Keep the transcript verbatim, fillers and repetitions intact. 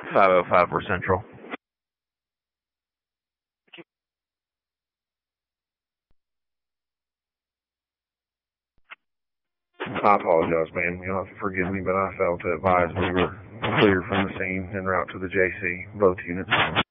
five oh five for Central. I apologize, man. You'll have to forgive me, but I failed to advise we were clear from the scene en route to the J C, both units.